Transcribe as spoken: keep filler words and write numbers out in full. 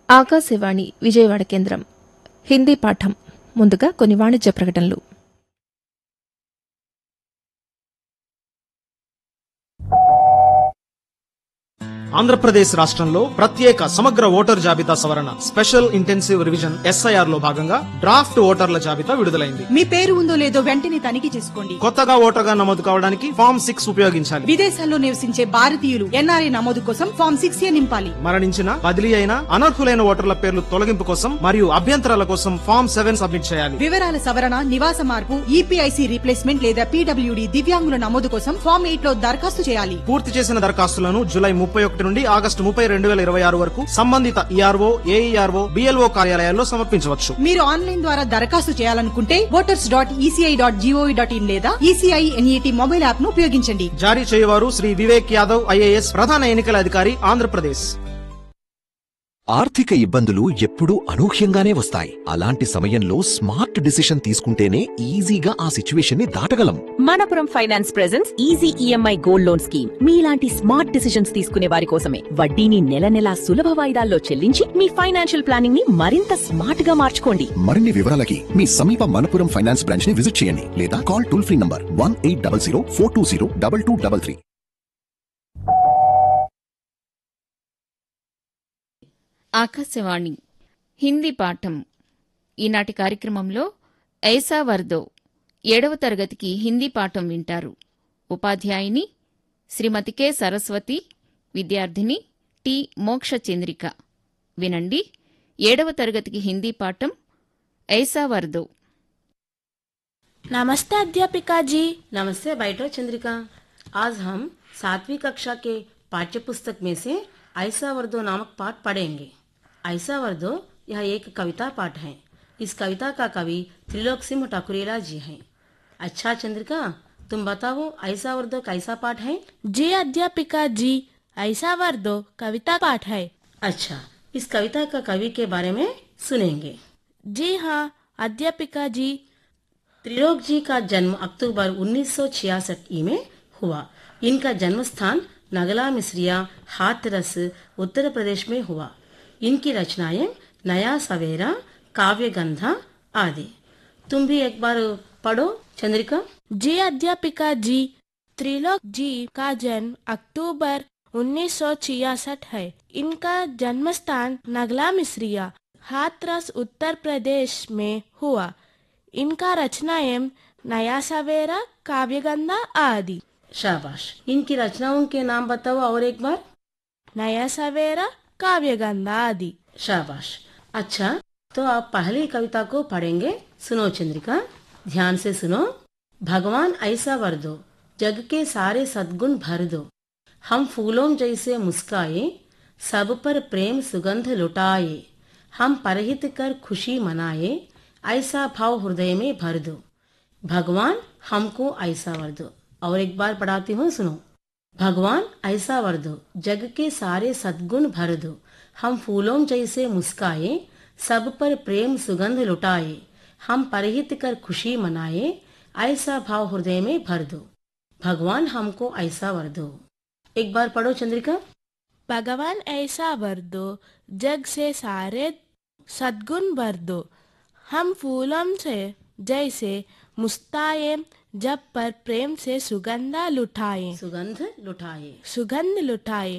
ఆకాశవాణి విజయవాడ కేంద్రం హిందీ పాఠం. ముందుగా కొన్ని వాణిజ్య ప్రకటనలు. ఆంధ్రప్రదేశ్ రాష్ట్రంలో ప్రత్యేక సమగ్ర ఓటర్ జాబితా సవరణ స్పెషల్ ఇంటెన్సివ్ రివిజన్ ఎస్ఐఆర్ లో భాగంగా డ్రాఫ్ట్ ఓటర్ల జాబితా విడుదలైంది. మీ పేరు ఉందో లేదో వెంటనే తనిఖీ చేసుకోండి. కొత్తగా ఓటర్గా నమోదు కావడానికి ఫామ్ సిక్స్ ఉపయోగించాలి. విదేశాల్లో నివసించే భారతీయులు ఎన్ఆర్ఐ నమోదు కోసం ఫామ్ సిక్స్ ఏ నింపాలి. మరణించిన, బదిలీ అయిన అనర్హులైన ఓటర్ల పేర్లు తొలగింపు కోసం మరియు అభ్యంతరాల కోసం ఫామ్ సెవెన్ సబ్మిట్ చేయాలి. వివరాల సవరణ, నివాస మార్పు, ఈపీఐసి రీప్లేస్మెంట్ లేదా పీడబ్ల్యూడీ దివ్యాంగుల నమోదు కోసం ఫామ్ ఎయిట్ లో దరఖాస్తు చేయాలి. పూర్తి చేసిన దరఖాస్తులను జూలై ముప్పై ఒకటి నుండి ఆగస్టు ముప్పై రెండు వేల ఇరవై ఆరు వరకు సంబంధిత ఈఆర్ఓ, ఏఈఆర్ఓ, బిఎల్ఓ కార్యాలయాల్లో సమర్పించవచ్చు. మీరు ఆన్లైన్ ద్వారా దరఖాస్తు చేయాలనుకుంటే voters dot ECI dot GOV dot in లేదా ఈసీఐ ఎన్ఈటీ మొబైల్ యాప్ ను ఉపయోగించండి. జారీ చేయవారు శ్రీ వివేక్ యాదవ్ ఐఏఎస్, ప్రధాన ఎన్నికల అధికారి, ఆంధ్రప్రదేశ్. ఆర్థిక ఇబ్బందులు ఎప్పుడూ అనూహ్యంగానే వస్తాయి. అలాంటి సమయంలో స్మార్ట్ డిసిషన్ తీసుకుంటేనే ఈజీగా ఆ సిచ్యువేషన్ ని దాటగలం. Manappuram finance presents easy EMI gold loan scheme. మీలాంటి స్మార్ట్ డిసిషన్స్ తీసుకునే వారి కోసమే. వడ్డీని నెల నెలా సులభ వాయిదాల్లో చెల్లించి మీ ఫైనాన్షియల్ ప్లానింగ్ ని మరింత స్మార్ట్ గా మార్చుకోండి. మరిన్ని వివరాలకి మీ సమీప మనపురం ఫైనాన్స్ బ్రాంచ్ ని విజిట్ చేయండి లేదా call toll free number one eight double zero four two zero double two double three. Akashvani Hindi పాఠం. ఈనాటి కార్యక్రమంలో ఐసా వర్దో ఏడవ తరగతికి హిందీ పాఠం వింటారు. ఉపాధ్యాయుని శ్రీమతి కె సరస్వతి, విద్యార్థిని టి మోక్ష చంద్రిక. వినండి ఏడవ తరగతికి హిందీ పాఠం ఐసా వర్దో. नमस्ते अध्यापिका जी। नमस्ते बैठो चंद्रिका। आज हम सातवीं कक्षा के पाठ्य पुस्तक में से ऐसा वर्दो नामक पाठ पढ़ेंगे। ऐसा वर्दो यह एक कविता पाठ है। इस कविता का कवि त्रिलोक सिंह ठाकुरेला जी हैं। अच्छा चंद्रिका, तुम बताओ ऐसा वर्दो कैसा पाठ है? जी अध्यापिका जी, ऐसा वर्दो कविता पाठ है। अच्छा, इस कविता का कवि के बारे में सुनेंगे। जी हाँ अध्यापिका जी। त्रिलोक जी का जन्म अक्टूबर उन्नीस सौ छियासठ में हुआ। इनका जन्म स्थान नगला मिस्रिया हाथरस उत्तर प्रदेश में हुआ। इनकी रचनाएं नया सवेरा, काव्यगंधा आदि। तुम भी एक बार पढ़ो चंद्रिका। जी अध्यापिका जी। त्रिलोक जी का जन्म अक्टूबर उन्नीस सौ छियासठ है। इनका जन्म स्थान नगला मिस्रिया हाथरस उत्तर प्रदेश में हुआ। इनका रचनाएं नया सवेरा, काव्यगंधा आदि। शाबाश। इनकी रचनाओं के नाम बताओ और एक बार। नया सवेरा, काव्यगंधा आदि। शाबाश। अच्छा, तो आप पहली कविता को पढ़ेंगे। सुनो चंद्रिका, ध्यान से सुनो। भगवान ऐसा वर दो, जग के सारे सद्गुण भर दो। हम फूलों जैसे मुस्काए, सब पर प्रेम सुगंध लुटाए। हम परहित कर खुशी मनाए, ऐसा भाव हृदय में भर दो। भगवान हमको ऐसा वर दो। और एक बार पढ़ाती हूँ, सुनो। भगवान ऐसा वर दो, जग के सारे सद्गुण भर दो। हम फूलों जैसे मुस्काए, सब पर प्रेम सुगंध लुटाए। हम परहित कर खुशी मनाए, ऐसा भाव हृदय में भर दो। भगवान हमको ऐसा वर दो। एक बार पढ़ो चंद्रिका। भगवान ऐसा वर दो, जग से सारे सद्गुण भर दो। हम फूलों से जैसे मुस्ताए, जब पर प्रेम से सुगंधा लुटाए। सुगंध लुटाए। सुगंध लुटाए।